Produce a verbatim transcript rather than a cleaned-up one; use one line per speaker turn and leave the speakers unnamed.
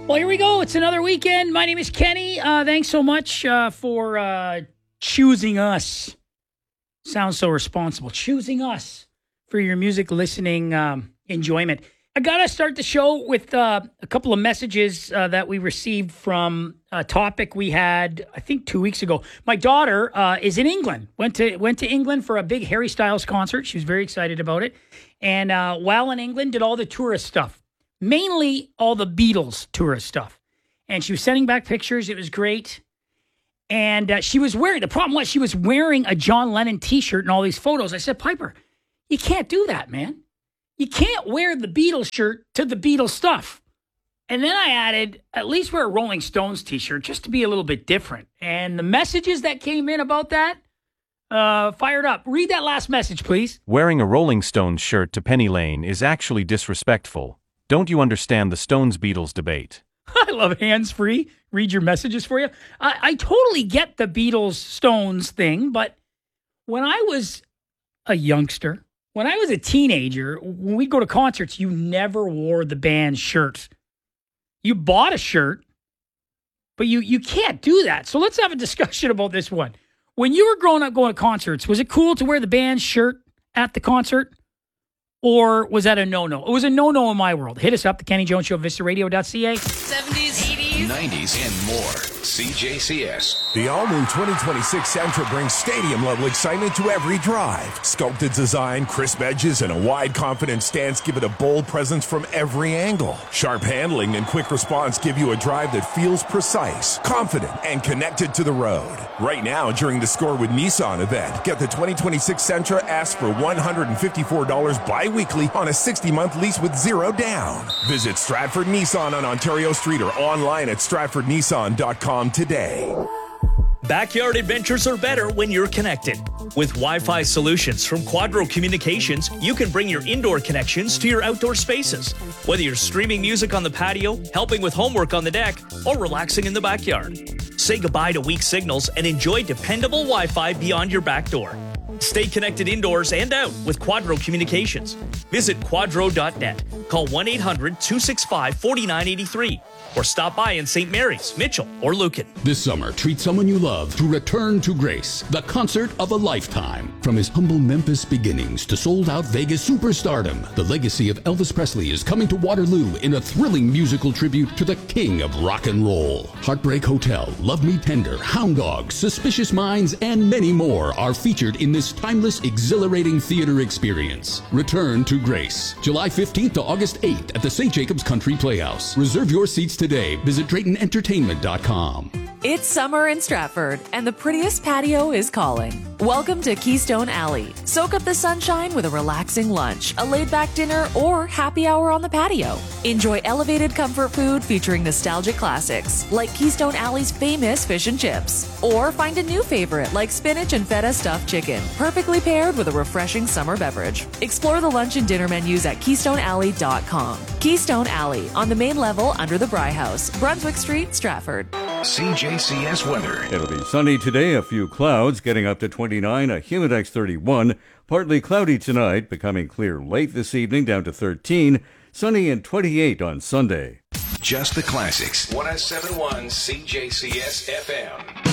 Well, here we go. It's another weekend. My name is Kenny. Uh, thanks so much uh, for uh, choosing us. Sounds so responsible. Choosing us for your music listening um, enjoyment. I got to start the show with uh, a couple of messages uh, that we received from a topic we had, I think, two weeks ago. My daughter uh, is in England. Went to went to England for a big Harry Styles concert. She was very excited about it. And uh, while in England, did all the tourist stuff. Mainly all the Beatles tourist stuff. And she was sending back pictures. It was great. And uh, she was wearing, the problem was she was wearing a John Lennon t-shirt in all these photos. I said, Piper, you can't do that, man. You can't wear the Beatles shirt to the Beatles stuff. And then I added, at least wear a Rolling Stones t-shirt just to be a little bit different. And the messages that came in about that, uh, fired up. Read that last message, please.
Wearing a Rolling Stones shirt to Penny Lane is actually disrespectful. Don't you understand the Stones-Beatles debate?
I love hands-free. Read your messages for you. I, I totally get the Beatles-Stones thing, but when I was a youngster, when I was a teenager, when we'd go to concerts, you never wore the band's shirts. You bought a shirt, but you, you can't do that. So let's have a discussion about this one. When you were growing up going to concerts, was it cool to wear the band's shirt at the concert? Or was that a no-no? It was a no-no in my world. Hit us up, the Kenny Jones Show, vista radio dot c a.
seventies, eighties,
nineties, and more. C J C S.
The all-new twenty twenty-six Sentra brings stadium-level excitement to every drive. Sculpted design, crisp edges, and a wide, confident stance give it a bold presence from every angle. Sharp handling and quick response give you a drive that feels precise, confident, and connected to the road. Right now, during the Score with Nissan event, get the twenty twenty-six Sentra asked for one hundred fifty-four dollars bi-weekly on a sixty-month lease with zero down. Visit Stratford Nissan on Ontario Street or online at stratford nissan dot com today.
Backyard adventures are better when you're connected. With Wi-Fi solutions from Quadro Communications, you can bring your indoor connections to your outdoor spaces. Whether you're streaming music on the patio, helping with homework on the deck, or relaxing in the backyard. Say goodbye to weak signals and enjoy dependable Wi-Fi beyond your back door. Stay connected indoors and out with Quadro Communications. Visit quadro dot net. Call one eight hundred two six five four nine eight three or stop by in Saint Mary's, Mitchell, or Lucan.
This summer, treat someone you love to Return to Grace, the concert of a lifetime. From his humble Memphis beginnings to sold-out Vegas superstardom, the legacy of Elvis Presley is coming to Waterloo in a thrilling musical tribute to the king of rock and roll. Heartbreak Hotel, Love Me Tender, Hound Dog, Suspicious Minds, and many more are featured in this timeless, exhilarating theater experience. Return to Grace, July fifteenth to August eighth at the Saint Jacobs Country Playhouse. Reserve your seats today. Visit Drayton Entertainment dot com.
It's summer in Stratford, and the prettiest patio is calling. Welcome to Keystone Alley. Soak up the sunshine with a relaxing lunch, a laid-back dinner, or happy hour on the patio. Enjoy elevated comfort food featuring nostalgic classics, like Keystone Alley's famous fish and chips. Or find a new favorite like spinach and feta stuffed chicken, perfectly paired with a refreshing summer beverage. Explore the lunch and dinner menus at keystone alley dot com. Keystone Alley, on the main level under the Bry House, Brunswick Street, Stratford.
C J C S weather.
It'll be sunny today, a few clouds, getting up to twenty-nine, a Humidex thirty-one. Partly cloudy tonight, becoming clear late this evening, down to thirteen. Sunny and twenty-eight on Sunday.
Just the classics. one oh seven point one C J C S F M.